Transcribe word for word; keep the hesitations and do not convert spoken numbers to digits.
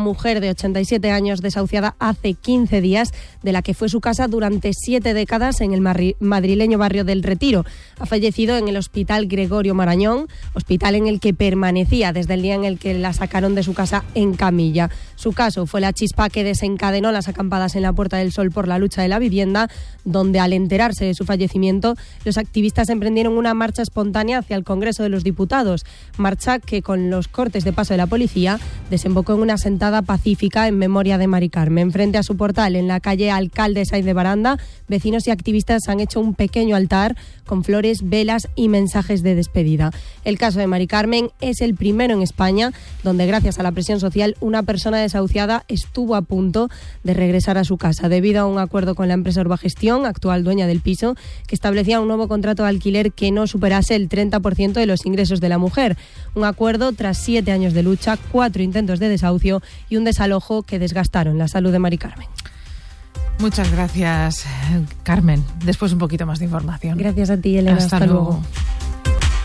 mujer de ochenta y siete años desahuciada hace quince días de la que fue su casa durante siete décadas en el madrileño barrio del Retiro. Ha fallecido en el Hospital Gregorio Marañón, hospital en el que permanecía desde el día en el que la sacaron de su casa en camilla. Su caso fue la chispa que desencadenó las acampadas en la Puerta del Sol por la lucha de la vivienda, donde al enterarse de su fallecimiento, los activistas emprendieron una marcha espontánea hacia el Congreso de los Diputados. Marcha que, con los cortes de paso de la policía, desembocó en una sentada pacífica en memoria de Mari Carmen. Frente a su portal, en la calle Alcalde Sáenz de Baranda, vecinos y activistas han hecho un pequeño altar con flores, velas y mensajes de despedida. El caso de Mari Carmen es el primero en España donde, gracias a la presión social, una persona desahuciada estuvo a punto de regresar a su casa debido a un acuerdo con la empresa Urbagestión, actual dueña del piso, que establecía un nuevo contrato de alquiler que no superase el treinta por ciento de los ingresos de la mujer. Un acuerdo tras siete años de lucha, cuatro intentos de desahucio y un desalojo que desgastaron la salud de Mari Carmen. Muchas gracias, Carmen. Después un poquito más de información. Gracias a ti, Elena. Hasta, Hasta luego. luego.